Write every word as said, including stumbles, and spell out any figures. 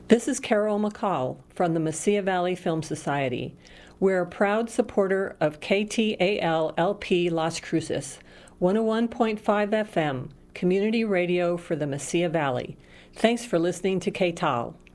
This is Carol McCall from the Mesilla Valley Film Society. We're a proud supporter of K T A L L P Las Cruces, one oh one point five F M, community radio for the Mesilla Valley. Thanks for listening to K T A L.